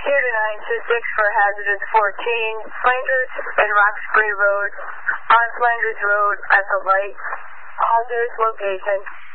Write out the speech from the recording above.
Rescue to 926 for hazardous 14, Flanders and Roxbury Road, on Flanders Road at the light. Hazardous location.